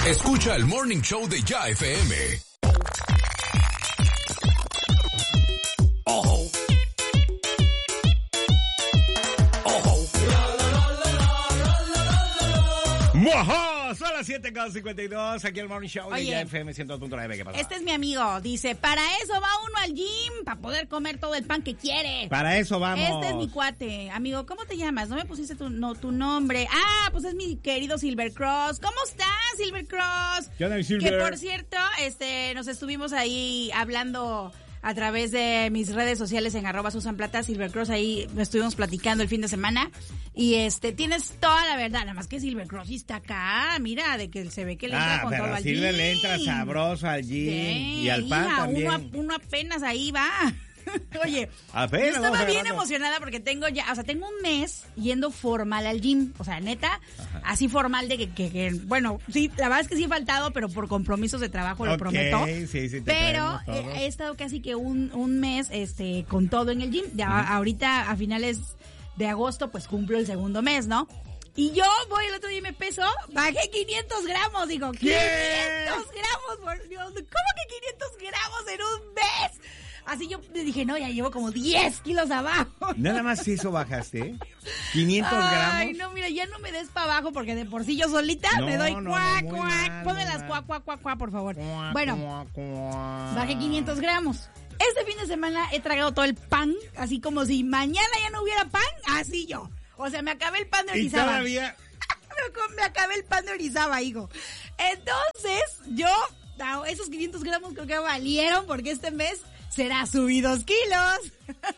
Escucha el Morning Show de Ya FM. Ojo. Ojo. ¡Mojo! Son las 7:52, aquí el Morning Show de Ya FM 100.9. ¿Qué pasa? Este es mi amigo, dice, para eso va uno al gym, para poder comer todo el pan que quiere. Para eso vamos. Este es mi cuate. Amigo, ¿cómo te llamas? No me pusiste tu nombre. Ah, pues es mi querido Silver Cross. ¿Cómo estás, Silver Cross? ¿Qué onda, Silver? Que por cierto, nos estuvimos ahí hablando a través de mis redes sociales en @SusanPlata, Silver Cross, ahí estuvimos platicando el fin de semana. Y tienes toda la verdad, nada más que Silver Cross está acá, mira, de que se ve que le entra con todo al gym. Silver le entra sabroso al gym y al pan también. Uno apenas ahí va. Oye, apenas yo estaba bien emocionada porque tengo un mes yendo formal al gym, o sea, neta, así formal de que bueno, sí, la verdad es que sí he faltado, pero por compromisos de trabajo, lo prometo. Sí, pero he estado casi que un mes con todo en el gym. Ya, ahorita a finales de agosto pues cumplo el segundo mes, ¿no? Y yo voy el otro día y me peso, bajé 500 gramos, digo, 500 gramos, por Dios, ¿cómo que 500 gramos en un mes? Así yo dije, no, ya llevo como 10 kilos abajo. Nada más eso bajaste, 500 gramos. Ay, no, mira, ya no me des para abajo porque de por sí yo solita me doy cuac, cuac. Ponme las cuac, por favor. Bueno, bajé 500 gramos. Este fin de semana he tragado todo el pan, así como si mañana ya no hubiera pan, así yo. O sea, me acabé el pan de Orizaba. Y todavía... me acabé el pan de Orizaba, hijo. Entonces, yo, esos 500 gramos creo que valieron porque este mes será subí 2 kilos.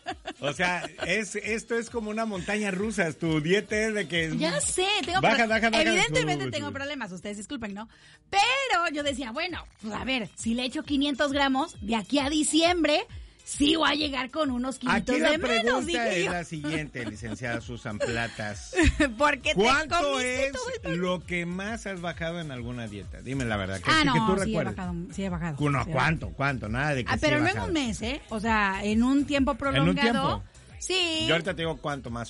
O sea, esto es como una montaña rusa. Tu dieta es de que... Ya sé, baja. Evidentemente tengo problemas, ustedes disculpen, ¿no? Pero yo decía, bueno, pues a ver, si le echo 500 gramos, de aquí a diciembre, sí voy a llegar con unos kilitos de menos. Aquí la pregunta es la siguiente, licenciada Susan Platas. Porque ¿cuánto es lo que más has bajado en alguna dieta? Dime la verdad, que tú recuerdes. Sí he bajado. ¿Cuánto? Nada de que pero no en un mes, ¿eh? O sea, en un tiempo prolongado. ¿En un tiempo? Sí. Yo ahorita te digo cuánto más.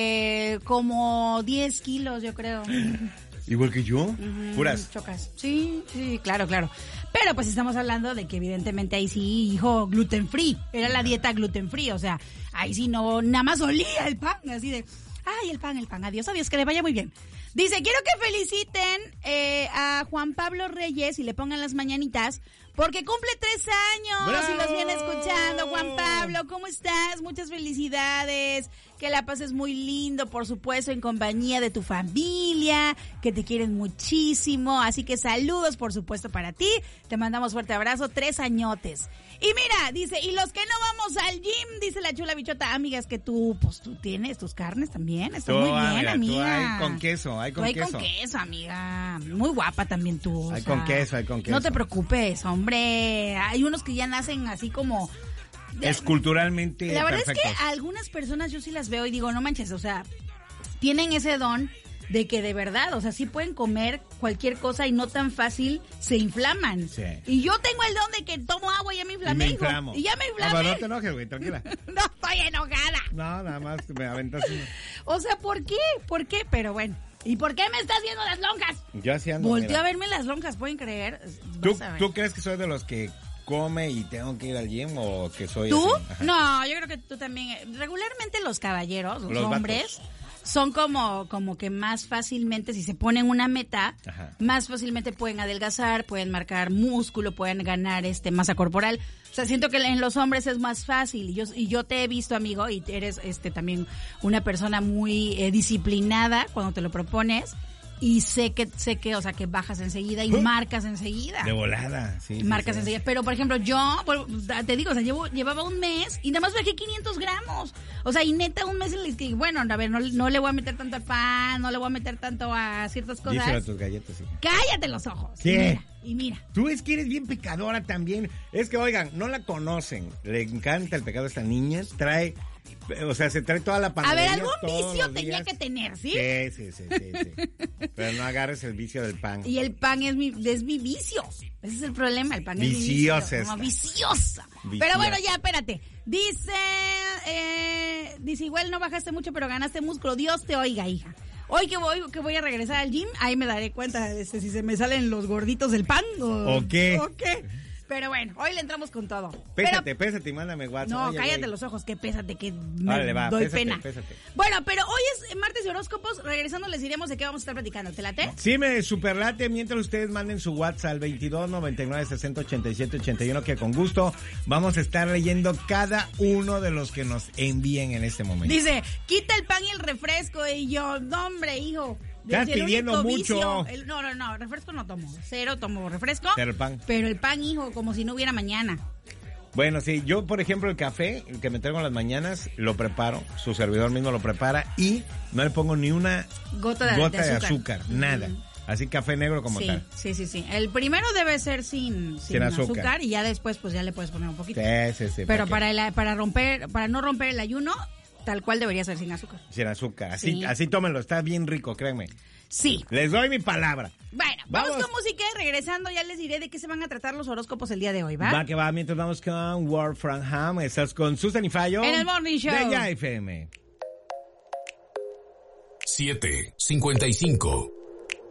Como 10 kilos, yo creo. ¿Igual que yo? ¿Puras? Chocas. Sí, claro. Pero pues estamos hablando de que evidentemente ahí sí, hijo, gluten free. Era la dieta gluten free, o sea, ahí sí no, nada más olía el pan, así de, ay, el pan, adiós, que le vaya muy bien. Dice, quiero que feliciten a Juan Pablo Reyes y le pongan las mañanitas porque cumple 3 años. ¡Bravo! Y los viene escuchando. Juan Pablo, ¿cómo estás? Muchas felicidades. Que la pases muy lindo, por supuesto, en compañía de tu familia, que te quieren muchísimo. Así que saludos, por supuesto, para ti. Te mandamos fuerte abrazo, 3 añotes. Y mira, dice, y los que no vamos al gym, dice la chula bichota, amigas, que tú tienes tus carnes también. Estás muy bien, amiga. Hay con queso, Hay con queso, amiga. Muy guapa también tú. Hay con queso. No te preocupes, hombre. Hay unos que ya nacen así como... Esculturalmente la verdad perfectos. es que algunas personas yo sí las veo y digo, no manches, o sea, tienen ese don de que de verdad, o sea, sí pueden comer cualquier cosa y no tan fácil se inflaman. Sí. Y yo tengo el don de que tomo agua y ya me inflamé. Y ya me inflamé. No, no te enojes, güey, tranquila. No estoy enojada. No, nada más me aventas uno. O sea, ¿por qué? Pero bueno. ¿Y por qué me estás viendo las lonjas? Yo así ando. Volteó a verme las lonjas, ¿pueden creer? ¿Tú crees que soy de los que come y tengo que ir al gym o que soy ¿Tú? así? No, yo creo que tú también. Regularmente los caballeros, los hombres, vatos son como que más fácilmente, si se ponen una meta, más fácilmente pueden adelgazar, pueden marcar músculo, pueden ganar masa corporal. O sea, siento que en los hombres es más fácil. Y yo te he visto, amigo, y eres también una persona muy disciplinada cuando te lo propones. Y sé que, o sea, que bajas enseguida y marcas enseguida. De volada, sí. Marcas enseguida. Pero, por ejemplo, yo, te digo, o sea, llevaba un mes y nada más bajé 500 gramos. O sea, y neta, un mes en el que, bueno, a ver, no le voy a meter tanto al pan, no le voy a meter tanto a ciertas cosas. Díselo a tus galletas, sí. Cállate los ojos. ¿Qué? Y mira. Tú es que eres bien pecadora también. Es que, oigan, no la conocen. Le encanta el pecado a esta niña. O sea, se trae toda la panadería. A ver, algún vicio tenía que tener, ¿sí? Sí. Pero no agarres el vicio del pan. Y el pan es mi vicio. Ese es el problema, el pan es viciosa. Viciosa. Pero bueno, ya, espérate. Dice, igual no bajaste mucho, pero ganaste músculo. Dios te oiga, hija. Hoy que voy a regresar al gym, ahí me daré cuenta de si se me salen los gorditos del pan ¿O qué? Pero bueno, hoy le entramos con todo. Pésate y mándame WhatsApp. No, Oye, cállate güey. los ojos, que pésate, que me Órale, va, doy pésate, pena. pésate. Bueno, pero hoy es martes de horóscopos. Regresando les diremos de qué vamos a estar platicando. ¿Te late? Sí, me superlate mientras ustedes manden su WhatsApp al 22 99 60 87 81, que con gusto vamos a estar leyendo cada uno de los que nos envíen en este momento. Dice, quita el pan y el refresco. Y yo, no, hombre, hijo. Estás Desde el pidiendo único mucho. No, refresco no tomo. Cero tomo refresco. Pero el pan. Pero el pan, hijo, como si no hubiera mañana. Bueno, sí, yo por ejemplo el café, el que me traigo en las mañanas, lo preparo, su servidor mismo lo prepara y no le pongo ni una gota de azúcar, nada. Así café negro como tal. Sí. El primero debe ser sin azúcar y ya después pues ya le puedes poner un poquito. Sí. Pero para no romper el ayuno, tal cual debería ser sin azúcar. Sin azúcar, Sí. así tómenlo, está bien rico, créeme. Sí. Les doy mi palabra. Bueno, vamos con música y regresando ya les diré de qué se van a tratar los horóscopos el día de hoy, ¿va? Va que va, mientras vamos con Word from Home, estás con Susan y Fallo. En el Morning Show. De Ya FM. 7:55.